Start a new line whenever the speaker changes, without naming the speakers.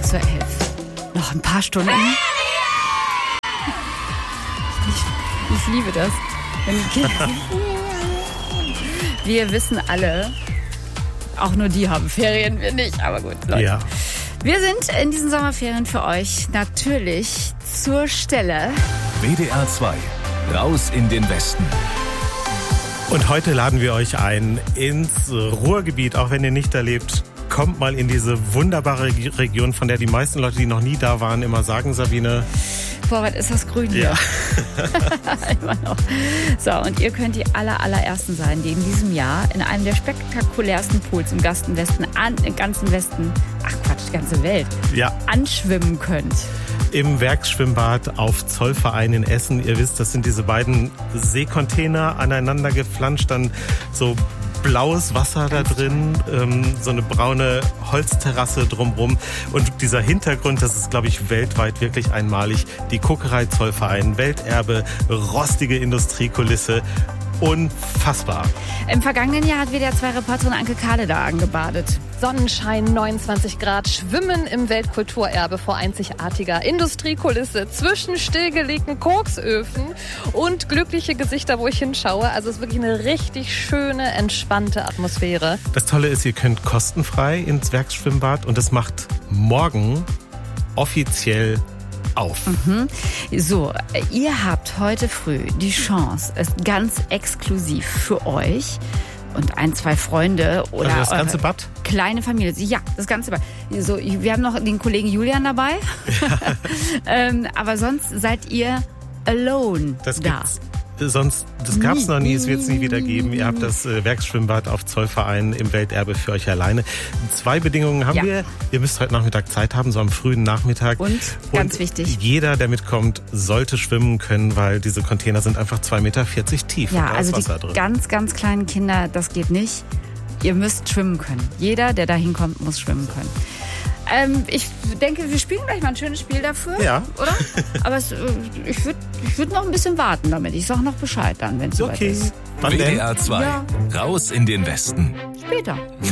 11:15. Noch ein paar Stunden. Ich liebe das. Wenn die Kinder wir wissen alle, auch nur die haben Ferien, wir nicht. Aber gut, Leute.
Ja.
Wir sind in diesen Sommerferien für euch natürlich zur Stelle.
WDR 2. Raus in den Westen.
Und heute laden wir euch ein ins Ruhrgebiet, auch wenn ihr nicht da lebt. Kommt mal in diese wunderbare Region, von der die meisten Leute, die noch nie da waren, immer sagen, Sabine.
Boah, was ist das grün hier?
Ja.
Immer noch. So, und ihr könnt die allerersten sein, die in diesem Jahr in einem der spektakulärsten Pools im ganzen Westen, die ganze Welt,
Ja.
anschwimmen könnt.
Im Werksschwimmbad auf Zollverein in Essen. Ihr wisst, das sind diese beiden Seekontainer aneinander geflanscht, dann so blaues Wasser da drin, so eine braune Holzterrasse drumrum. Und dieser Hintergrund, das ist, glaube ich, weltweit wirklich einmalig. Die Kokerei Zollverein, Welterbe, rostige Industriekulisse. Unfassbar.
Im vergangenen Jahr hat WDR 2 Reporterin Anke Kahle da angebadet.
Sonnenschein, 29 Grad, Schwimmen im Weltkulturerbe vor einzigartiger Industriekulisse zwischen stillgelegten Koksöfen und glückliche Gesichter, wo ich hinschaue. Also es ist wirklich eine richtig schöne, entspannte Atmosphäre.
Das Tolle ist, ihr könnt kostenfrei ins Werksschwimmbad und das macht morgen offiziell auf.
So, ihr habt heute früh die Chance, es ganz exklusiv für euch und 1, 2 Freunde oder
Also das ganze
eure
Bad?
kleine Familie. Ja, das ganze Bad. So, wir haben noch den Kollegen Julian dabei. Aber sonst seid ihr alone
Das
da.
gibt's sonst, das gab's noch nie, es wird's nie wieder geben. Ihr habt das Werksschwimmbad auf Zollverein im Welterbe für euch alleine. 2 Bedingungen haben wir. Ihr müsst heute Nachmittag Zeit haben, so am frühen Nachmittag.
Und, ganz wichtig,
jeder, der mitkommt, sollte schwimmen können, weil diese Container sind einfach 2,40 Meter tief.
ja,
und da
also
ist Wasser
die
drin.
ganz kleinen Kinder, das geht nicht. Ihr müsst schwimmen können. Jeder, der da hinkommt, muss schwimmen können. Ich denke, wir spielen gleich mal ein schönes Spiel dafür,
Ja.
oder? Aber ich würd noch ein bisschen warten damit. Ich sag noch Bescheid dann, wenn es soweit
Okay.
ist.
Wann denn?
WDR 2.
Ja.
Raus in den Westen.
Später.